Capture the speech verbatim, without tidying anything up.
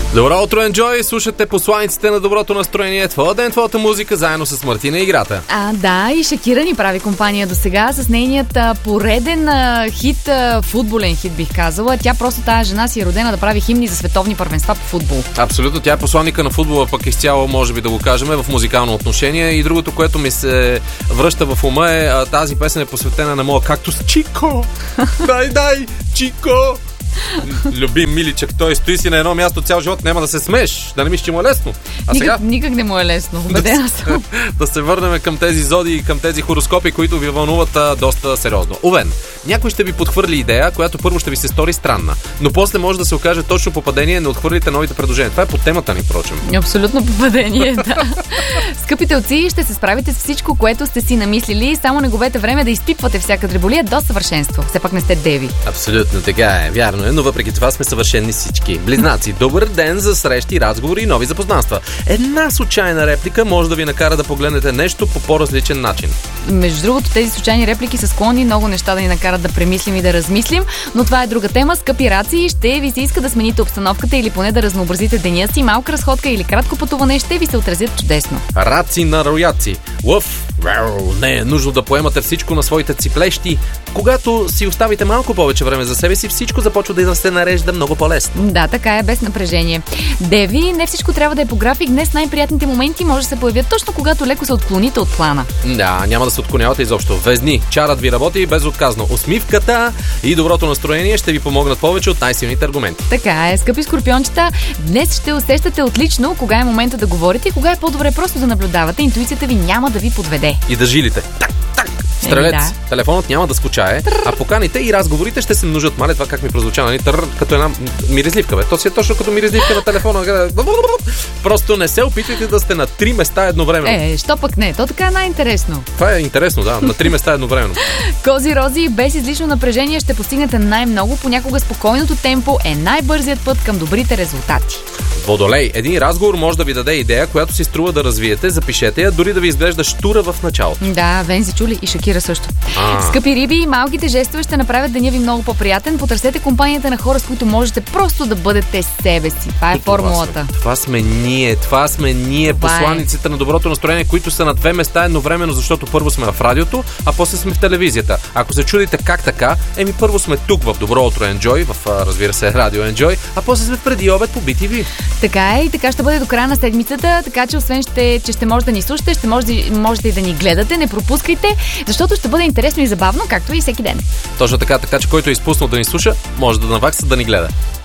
Добро утро, Enjoy! Слушате посланиците на доброто настроение. Твоя ден, твоята музика, заедно с Мартина и играта. А, да, и Шакира ни прави компания до сега с нейният а, пореден а, хит, а, футболен хит бих казала. Тя просто тази жена си е родена да прави химни за световни първенства по футбол. Абсолютно, тя е посланника на футбола, пък изцяло може би да го кажем в музикално отношение. И другото, което ми се връща в ума е а, тази песен е посветена на моя кактус Чико. Дай, дай, Чико! Любим миличък, той стои си на едно място цял живот, няма да се смееш, да не мислиш, че му е лесно. А никак, сега... никак не му е лесно, убедена съм. Да се върнем към тези зодии, към тези хороскопи, които ви вълнуват а, доста сериозно. Овен, някой ще ви подхвърли идея, която първо ще ви се стори странна, но после може да се окаже точно попадение, не отхвърлите новите предложения. Това е по темата ни, впрочем. Абсолютно попадение, да. Скъпи телци, ще се справите с всичко, което сте си намислили, само не губете време да изпипвате всяка дреболия до съвършенство. Все пак не сте деви. Абсолютно така е, вярно е, но въпреки това сме съвършени всички. Близнаци, добър ден за срещи, разговори и нови запознанства. Една случайна реплика може да ви накара да погледнете нещо по по-различен начин. Между другото, тези случайни реплики са склонни много неща да ни накарат да премислим и да размислим, но това е друга тема. Скъпи раци, ще ви се иска да смените обстановката или поне да разнообразите деня си. Малка разходка или кратко пътуване ще ви се отразят чудесно. Раци на рояци. Лъв, не е нужно да поемате всичко на своите циплещи. Когато си оставите малко повече време за себе си, всичко започва да се нарежда много по-лесно. Да, така е, без напрежение. Деви, не всичко трябва да е по график. Днес най-приятните моменти може да се появят точно когато леко се отклоните от плана. Да, няма да се отклонявате изобщо. Везни, чарът ви работи безотказно. Усмивката и доброто настроение ще ви помогнат повече от най-силните аргументи. Така е, скъпи скорпиончета, днес ще усещате отлично кога е момента да говорите и кога е по-добре просто да наблюдавате. Интуицията ви няма да ви подведе. И да жилите. Так, так. Стрелец, да. Телефонът няма да скучае, а поканите и разговорите ще се множат. Мале, това как ми прозвуча, нали? Тър, като една миризливка, бе. То си е точно като миризливка на телефона. Просто не се опитайте да сте на три места едновременно. Е, що пък не? То така е най-интересно. Това е интересно, да. На три места едновременно. Кози рози, без излишно напрежение ще постигнете най-много. Понякога спокойното темпо е най-бързият път към добрите резултати. Водолей, един разговор може да ви даде идея, която си струва да развиете, запишете я, дори да ви изглежда штура в началото. Да, Вензи чули и Шакира също. А. Скъпи риби, малките жестове ще направят деня ви много по-приятен. Потърсете компанията на хора, с които можете просто да бъдете себе си. Това е формулата. Това сме, това сме ние, това сме ние, това посланиците е. на доброто настроение, които са на две места едновременно, защото първо сме в радиото, а после сме в телевизията. Ако се чудите как така, еми първо сме тук в Добро утро Enjoy, в разбира се Радио Enjoy, а после сме преди обед по Би Ти Ви. Така е и така ще бъде до края на седмицата, така че освен ще, че ще може да ни слушате, ще може, можете и да ни гледате, не пропускайте, защото ще бъде интересно и забавно, както и всеки ден. Точно така, така че който е изпуснал да ни слуша, може да навакса да ни гледа.